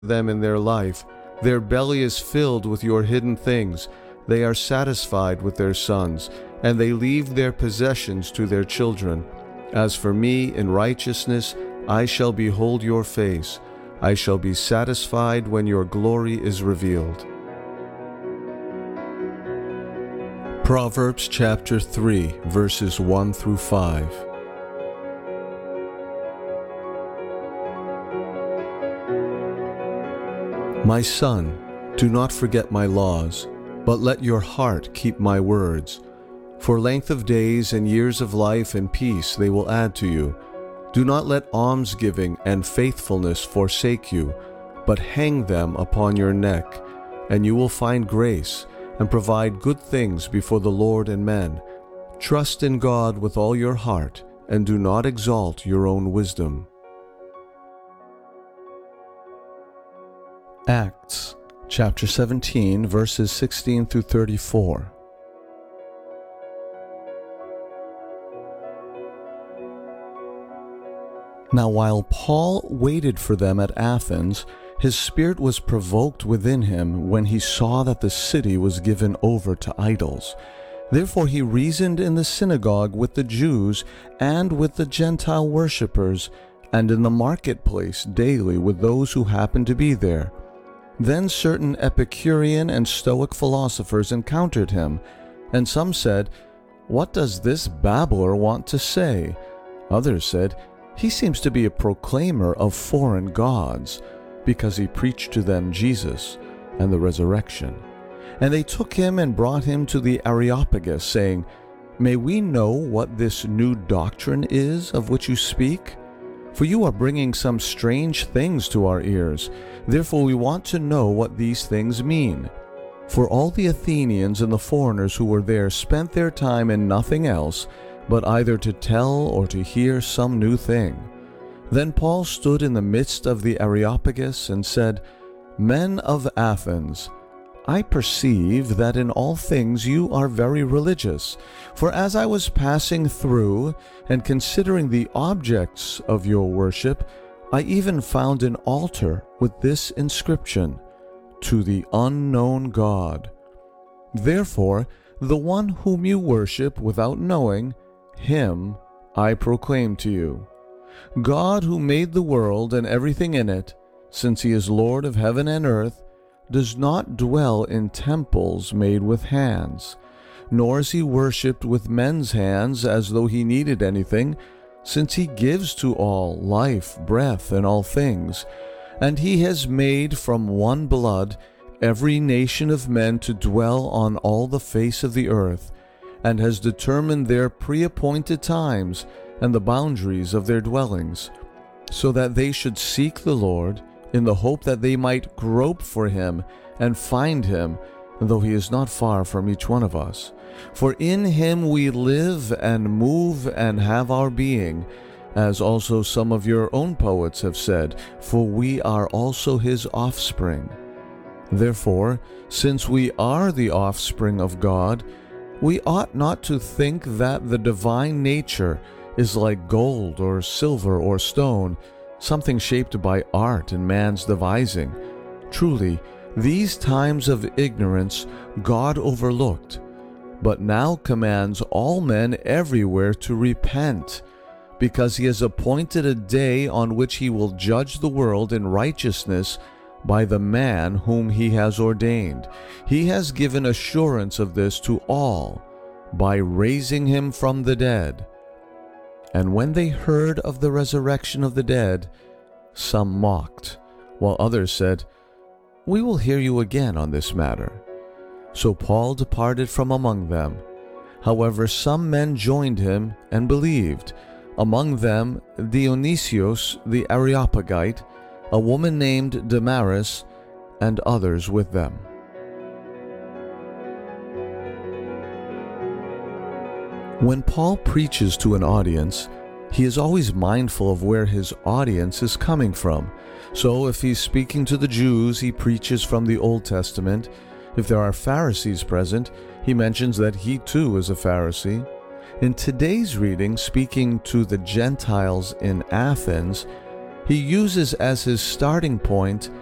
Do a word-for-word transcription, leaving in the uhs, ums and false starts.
them in their life. Their belly is filled with your hidden things. They are satisfied with their sons, and they leave their possessions to their children. As for me, in righteousness I shall behold your face. I shall be satisfied when your glory is revealed. Proverbs chapter three, verses one through five. My son, do not forget my laws, but let your heart keep my words. For length of days and years of life and peace they will add to you. Do not let almsgiving and faithfulness forsake you, but hang them upon your neck, and you will find grace and provide good things before the Lord and men. Trust in God with all your heart, and do not exalt your own wisdom. Acts chapter seventeen, verses sixteen through thirty-four. Now while Paul waited for them at Athens, his spirit was provoked within him when he saw that the city was given over to idols. Therefore he reasoned in the synagogue with the Jews and with the Gentile worshippers, and in the marketplace daily with those who happened to be there. Then certain Epicurean and Stoic philosophers encountered him, and some said, "What does this babbler want to say?" Others said, "He seems to be a proclaimer of foreign gods," because he preached to them Jesus and the resurrection. And they took him and brought him to the Areopagus, saying, "May we know what this new doctrine is of which you speak? For you are bringing some strange things to our ears. Therefore we want to know what these things mean." For all the Athenians and the foreigners who were there spent their time in nothing else, but either to tell or to hear some new thing. Then Paul stood in the midst of the Areopagus and said, "Men of Athens, I perceive that in all things you are very religious. For as I was passing through and considering the objects of your worship, I even found an altar with this inscription, 'To the unknown God.' Therefore, the one whom you worship without knowing, him I proclaim to you. God, who made the world and everything in it, since he is Lord of heaven and earth, does not dwell in temples made with hands, nor is he worshipped with men's hands as though he needed anything, since he gives to all life, breath, and all things. And he has made from one blood every nation of men to dwell on all the face of the earth, and has determined their pre-appointed times and the boundaries of their dwellings, so that they should seek the Lord, in the hope that they might grope for him and find him, though he is not far from each one of us. For in him we live and move and have our being, as also some of your own poets have said, for we are also his offspring. Therefore, since we are the offspring of God, we ought not to think that the divine nature is like gold or silver or stone, something shaped by art and man's devising. Truly, these times of ignorance God overlooked, but now commands all men everywhere to repent, because he has appointed a day on which he will judge the world in righteousness by the man whom he has ordained. He has given assurance of this to all by raising him from the dead. And when they heard of the resurrection of the dead, some mocked, while others said, "We will hear you again on this matter." So Paul departed from among them. However, some men joined him and believed, among them Dionysius the Areopagite, a woman named Damaris, and others with them. When Paul preaches to an audience, he is always mindful of where his audience is coming from. So if he's speaking to the Jews, he preaches from the Old Testament. If there are Pharisees present, he mentions that he too is a Pharisee. In today's reading, speaking to the Gentiles in Athens, he uses as his starting point